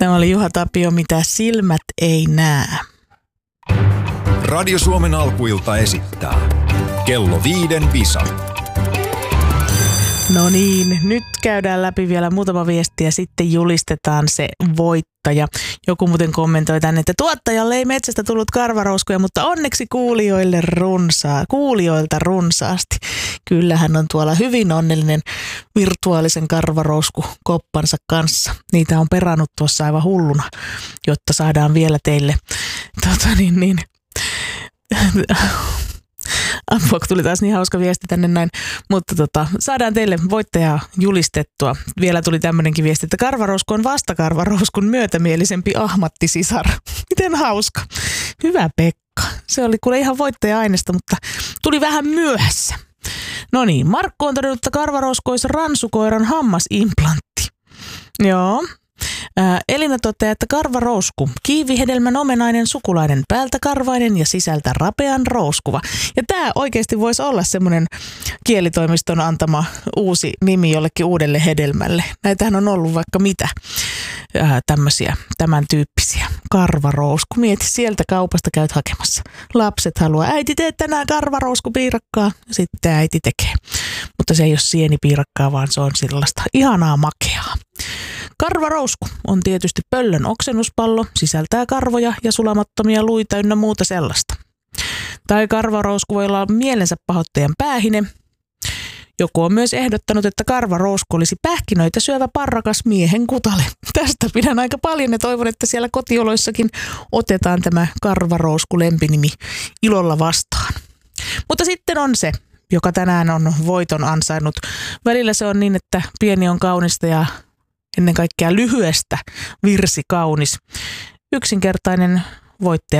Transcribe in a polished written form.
Tämä oli Juha Tapio, mitä silmät ei näe. Radio Suomen alkuilta esittää Kello 5 Visa. No niin, nyt käydään läpi vielä muutama viesti ja sitten julistetaan se voittaja. Joku muuten kommentoi tänne, että tuottajalle ei metsästä tullut karvarouskuja, mutta onneksi kuulijoilta runsaasti. Kyllä hän on tuolla hyvin onnellinen virtuaalisen karvarouskukoppansa kanssa. Niitä on perannut tuossa aivan hulluna, jotta saadaan vielä teille apua, tuli taas niin hauska viesti tänne näin, mutta saadaan teille voittajaa julistettua. Vielä tuli tämmöinenkin viesti, että karvarousku on vastakarvarouskun myötämielisempi ahmattisisar. Miten hauska. Hyvä Pekka. Se oli kuule ihan voittaja-aineesta, mutta tuli vähän myöhässä. No niin, Markku on todennut, että karvarousku olisi ransukoiran hammasimplantti. Joo. Elina toteaa, että karvarousku, kiivihedelmän omenainen sukulainen, päältä karvainen ja sisältä rapean rouskuva. Ja tämä oikeasti voisi olla semmoinen kielitoimiston antama uusi nimi jollekin uudelle hedelmälle. Näitähän on ollut vaikka mitä tämmöisiä, tämän tyyppisiä. Karvarousku. Mieti, sieltä kaupasta käyt hakemassa. Lapset haluaa, äiti tee tänään karvarouskupiirakkaa. Sitten äiti tekee. Mutta se ei ole sienipiirakkaa, vaan se on sellaista ihanaa makeaa. Karvarousku on tietysti pöllön oksennuspallo, sisältää karvoja ja sulamattomia luita ynnä muuta sellaista. Tai karvarousku voi olla mielensä pahoittajan päähine. Joku on myös ehdottanut, että karvarousku olisi pähkinöitä syövä parrakas miehen kutale. Tästä pidän aika paljon ja toivon, että siellä kotioloissakin otetaan tämä karvarousku lempinimi ilolla vastaan. Mutta sitten on se, joka tänään on voiton ansainnut. Välillä se on niin, että pieni on kaunista ja ennen kaikkea lyhyestä virsi kaunis. Yksinkertainen voittaja